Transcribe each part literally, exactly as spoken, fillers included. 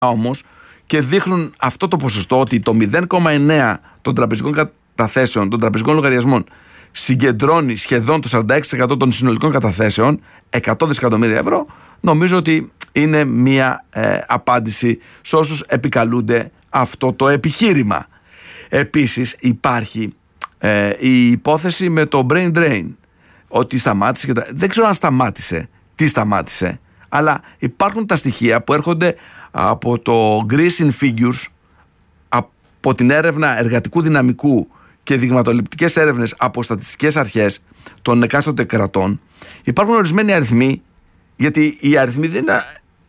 όμως και δείχνουν αυτό το ποσοστό, ότι το μηδέν κόμμα εννέα των τραπεζικών καταθέσεων, των τραπεζικών λογαριασμών, συγκεντρώνει σχεδόν το σαράντα έξι τοις εκατό των συνολικών καταθέσεων, εκατό δισεκατομμύρια ευρώ, νομίζω ότι είναι μία ε, απάντηση σε όσους επικαλούνται αυτό το επιχείρημα. Επίσης υπάρχει ε, η υπόθεση με το brain drain, ότι σταμάτησε και τα... δεν ξέρω αν σταμάτησε, τι σταμάτησε, αλλά υπάρχουν τα στοιχεία που έρχονται από το Greece in Figures, από την έρευνα εργατικού δυναμικού και δειγματοληπτικές έρευνες από στατιστικές αρχές των εκάστοτε κρατών. Υπάρχουν ορισμένοι αριθμοί, γιατί οι αριθμοί δεν είναι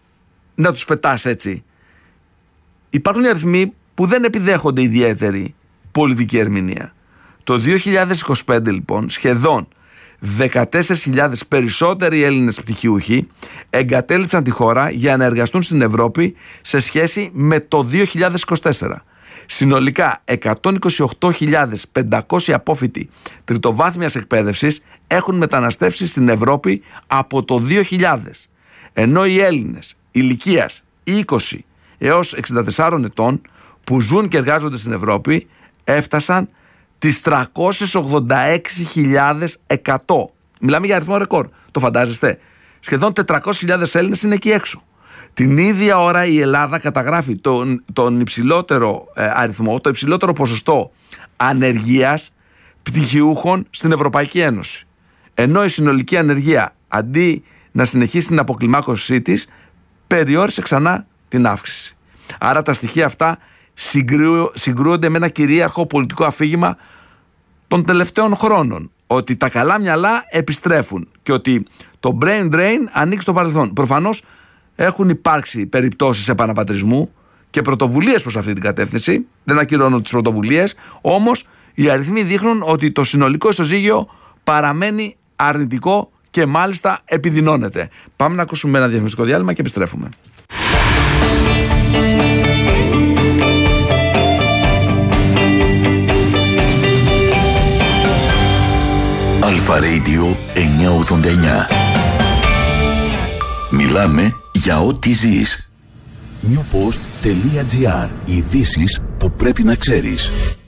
να τους πετάς έτσι. Υπάρχουν οι αριθμοί που δεν επιδέχονται ιδιαίτερη πολιτική ερμηνεία. Το δύο χιλιάδες είκοσι πέντε λοιπόν σχεδόν δεκατέσσερις χιλιάδες περισσότεροι Έλληνες πτυχιούχοι εγκατέλειψαν τη χώρα για να εργαστούν στην Ευρώπη σε σχέση με το δύο χιλιάδες είκοσι τέσσερα. Συνολικά εκατόν είκοσι οκτώ χιλιάδες πεντακόσιοι απόφοιτοι τριτοβάθμιας εκπαίδευσης έχουν μεταναστεύσει στην Ευρώπη από το δύο χιλιάδες, ενώ οι Έλληνες ηλικίας είκοσι έως εξήντα τεσσάρων ετών που ζουν και εργάζονται στην Ευρώπη έφτασαν τις τριακόσιες ογδόντα έξι χιλιάδες εκατό. Μιλάμε για αριθμό ρεκόρ, το φαντάζεστε? Σχεδόν τετρακόσιες χιλιάδες Έλληνες είναι εκεί έξω. Την ίδια ώρα η Ελλάδα καταγράφει τον, τον υψηλότερο ε, αριθμό, το υψηλότερο ποσοστό ανεργίας πτυχιούχων στην Ευρωπαϊκή Ένωση. Ενώ η συνολική ανεργία, αντί να συνεχίσει την αποκλιμάκωσή της, περιόρισε ξανά την αύξηση. Άρα τα στοιχεία αυτά συγκρού, συγκρούονται με ένα κυρίαρχο πολιτικό αφήγημα των τελευταίων χρόνων, ότι τα καλά μυαλά επιστρέφουν και ότι το brain drain ανοίξει στο παρελθόν. Προφανώς έχουν υπάρξει περιπτώσεις επαναπατρισμού και πρωτοβουλίες προς αυτή την κατεύθυνση, δεν ακυρώνω τις πρωτοβουλίες, όμως οι αριθμοί δείχνουν ότι το συνολικό ισοζύγιο παραμένει αρνητικό και μάλιστα επιδεινώνεται. Πάμε να ακούσουμε ένα διαφημιστικό διάλειμμα και επιστρέφουμε. Αλφα Radio εννιακόσια ογδόντα εννιά. Μιλάμε για ό,τι ζεις. newpost.gr. Ειδήσεις που πρέπει να ξέρεις.